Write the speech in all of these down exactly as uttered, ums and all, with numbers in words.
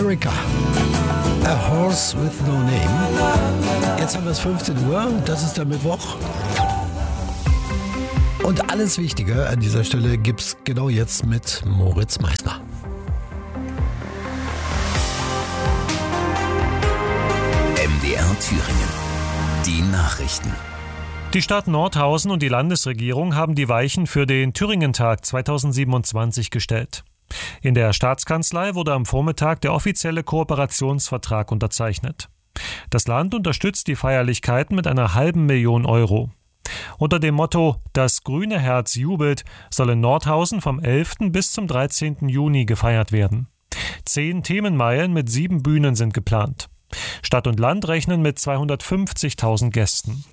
America. A Horse with No Name. Jetzt haben wir es fünfzehn Uhr, das ist der Mittwoch. Und alles Wichtige an dieser Stelle gibt's genau jetzt mit Moritz Meissner. M D R Thüringen. Die Nachrichten. Die Stadt Nordhausen und die Landesregierung haben die Weichen für den Thüringentag zweitausendsiebenundzwanzig gestellt. In der Staatskanzlei wurde am Vormittag der offizielle Kooperationsvertrag unterzeichnet. Das Land unterstützt die Feierlichkeiten mit einer halben Million Euro. Unter dem Motto »Das grüne Herz jubelt« soll in Nordhausen vom elften bis zum dreizehnten Juni gefeiert werden. Zehn Themenmeilen mit sieben Bühnen sind geplant. Stadt und Land rechnen mit zweihundertfünfzigtausend Gästen.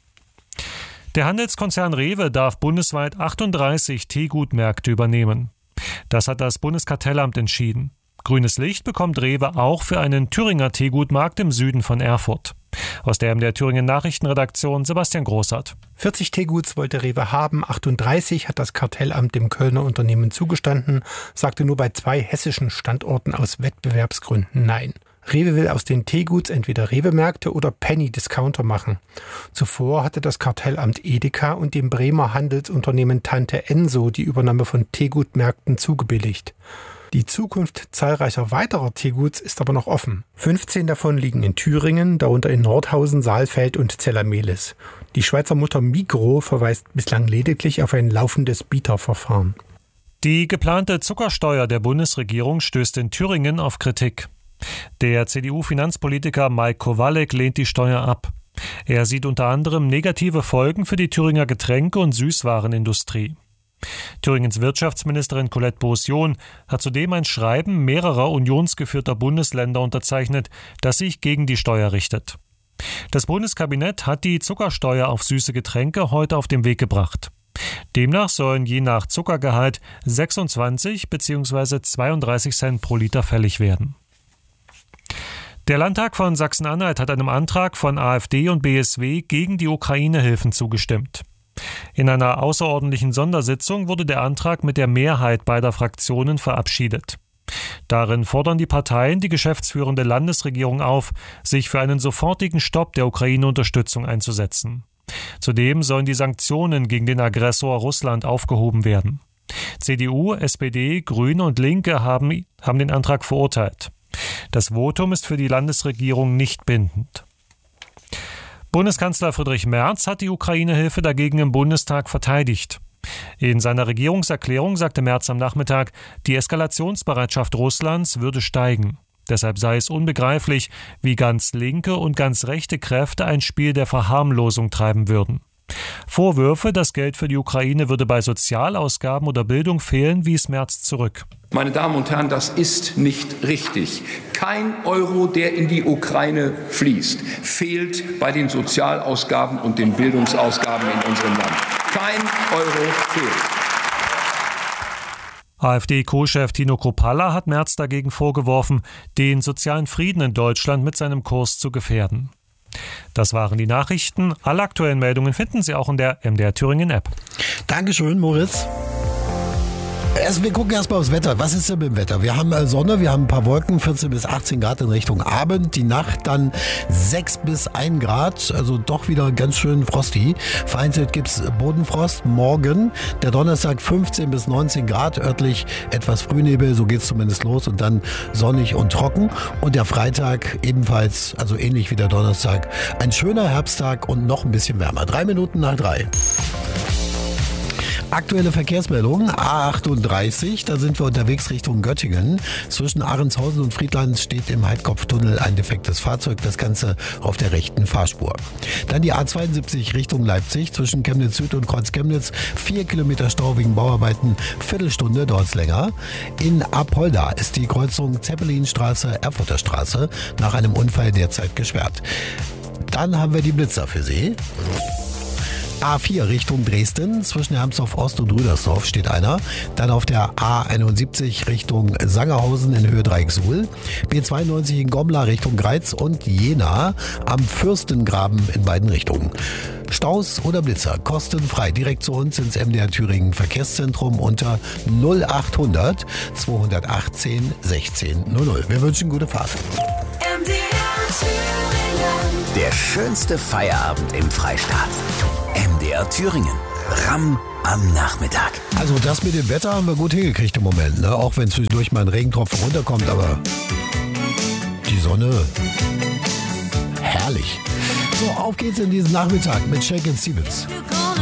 Der Handelskonzern Rewe darf bundesweit achtunddreißig Teegutmärkte übernehmen. Das hat das Bundeskartellamt entschieden. Grünes Licht bekommt Rewe auch für einen Thüringer Teegutmarkt im Süden von Erfurt. Aus der M D R Thüringen Nachrichtenredaktion Sebastian Großart. vierzig Teeguts wollte Rewe haben, achtunddreißig hat das Kartellamt dem Kölner Unternehmen zugestanden, sagte nur bei zwei hessischen Standorten aus Wettbewerbsgründen Nein. Rewe will aus den Teeguts entweder Rewe-Märkte oder Penny-Discounter machen. Zuvor hatte das Kartellamt Edeka und dem Bremer Handelsunternehmen Tante Enso die Übernahme von Teegutmärkten zugebilligt. Die Zukunft zahlreicher weiterer Teeguts ist aber noch offen. fünfzehn davon liegen in Thüringen, darunter in Nordhausen, Saalfeld und Zella-Mehlis. Die Schweizer Mutter Migros verweist bislang lediglich auf ein laufendes Bieterverfahren. Die geplante Zuckersteuer der Bundesregierung stößt in Thüringen auf Kritik. Der C D U-Finanzpolitiker Mike Kowalek lehnt die Steuer ab. Er sieht unter anderem negative Folgen für die Thüringer Getränke- und Süßwarenindustrie. Thüringens Wirtschaftsministerin Colette Beaussion hat zudem ein Schreiben mehrerer unionsgeführter Bundesländer unterzeichnet, das sich gegen die Steuer richtet. Das Bundeskabinett hat die Zuckersteuer auf süße Getränke heute auf den Weg gebracht. Demnach sollen je nach Zuckergehalt sechsundzwanzig bzw. zweiunddreißig Cent pro Liter fällig werden. Der Landtag von Sachsen-Anhalt hat einem Antrag von AfD und B S W gegen die Ukraine-Hilfen zugestimmt. In einer außerordentlichen Sondersitzung wurde der Antrag mit der Mehrheit beider Fraktionen verabschiedet. Darin fordern die Parteien die geschäftsführende Landesregierung auf, sich für einen sofortigen Stopp der Ukraine-Unterstützung einzusetzen. Zudem sollen die Sanktionen gegen den Aggressor Russland aufgehoben werden. C D U, S P D, Grüne und Linke haben, haben den Antrag verurteilt. Das Votum ist für die Landesregierung nicht bindend. Bundeskanzler Friedrich Merz hat die Ukraine-Hilfe dagegen im Bundestag verteidigt. In seiner Regierungserklärung sagte Merz am Nachmittag, die Eskalationsbereitschaft Russlands würde steigen. Deshalb sei es unbegreiflich, wie ganz linke und ganz rechte Kräfte ein Spiel der Verharmlosung treiben würden. Vorwürfe, das Geld für die Ukraine würde bei Sozialausgaben oder Bildung fehlen, wies Merz zurück. Meine Damen und Herren, das ist nicht richtig. Kein Euro, der in die Ukraine fließt, fehlt bei den Sozialausgaben und den Bildungsausgaben in unserem Land. Kein Euro fehlt. AfD-Co-Chef Tino Kruppalla hat Merz dagegen vorgeworfen, den sozialen Frieden in Deutschland mit seinem Kurs zu gefährden. Das waren die Nachrichten. Alle aktuellen Meldungen finden Sie auch in der M D R Thüringen App. Dankeschön, Moritz. Erst, wir gucken erstmal aufs Wetter. Was ist denn mit dem Wetter? Wir haben Sonne, wir haben ein paar Wolken, vierzehn bis achtzehn Grad in Richtung Abend. Die Nacht dann sechs bis ein Grad, also doch wieder ganz schön frosty. Vereinzelt gibt's Bodenfrost. Morgen, der Donnerstag fünfzehn bis neunzehn Grad, örtlich etwas Frühnebel, so geht's zumindest los und dann sonnig und trocken. Und der Freitag ebenfalls, also ähnlich wie der Donnerstag, ein schöner Herbsttag und noch ein bisschen wärmer. Drei Minuten nach drei. Aktuelle Verkehrsmeldung, A achtunddreißig, da sind wir unterwegs Richtung Göttingen. Zwischen Ahrendshausen und Friedland steht im Heidkopftunnel ein defektes Fahrzeug, das Ganze auf der rechten Fahrspur. Dann die A zweiundsiebzig Richtung Leipzig, zwischen Chemnitz Süd und Kreuz Chemnitz, vier Kilometer Stau wegen Bauarbeiten, Viertelstunde dauert's länger. In Apolda ist die Kreuzung Zeppelinstraße, Erfurter Straße nach einem Unfall derzeit gesperrt. Dann haben wir die Blitzer für Sie. A vier Richtung Dresden, zwischen Hermsdorf Ost und Rüdersdorf steht einer. Dann auf der A einundsiebzig Richtung Sangerhausen in Höhe Dreiecksuhl. B zweiundneunzig in Gommlar Richtung Greiz und Jena am Fürstengraben in beiden Richtungen. Staus oder Blitzer, kostenfrei, direkt zu uns ins M D R Thüringen Verkehrszentrum unter null achthundert zweihundertachtzehn sechzehn null null. Wir wünschen gute Fahrt. M D R Thüringen. Der schönste Feierabend im Freistaat. M D R Thüringen. Ramm am Nachmittag. Also das mit dem Wetter haben wir gut hingekriegt im Moment, ne? Auch wenn zwischendurch mal ein Regentropfen runterkommt, aber die Sonne, herrlich. So, auf geht's in diesen Nachmittag mit Shakin' Stevens.